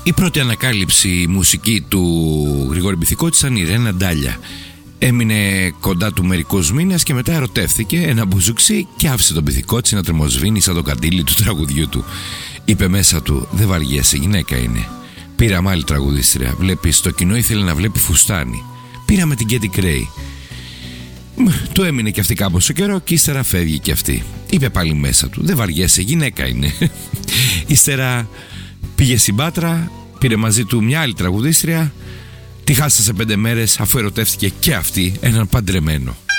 Η πρώτη ανακάλυψη μουσική του Γρηγόρη Μπιθικότη ήταν η Ρένα Ντάλια. Έμεινε κοντά του μερικούς μήνες και μετά ερωτεύθηκε ένα μπουζουξί και άφησε τον Μπιθικότη να τρεμοσβήνει σαν το καντήλι του τραγουδιού του. Είπε μέσα του: δεν βαριέσαι, γυναίκα είναι. Πήραμε άλλη τραγουδίστρια. Βλέπεις, το κοινό ήθελε να βλέπει φουστάνι. Πήραμε την Κέντι Κρέι. Του έμεινε και αυτή κάπως καιρό και ύστερα φεύγει και αυτή. Είπε πάλι μέσα του: δεν βαριέσαι, γυναίκα είναι. Ύστερα πήγε στην Πάτρα, πήρε μαζί του μια άλλη τραγουδίστρια. Τη χάσα σε 5 μέρες αφού ερωτεύτηκε και αυτή έναν παντρεμένο.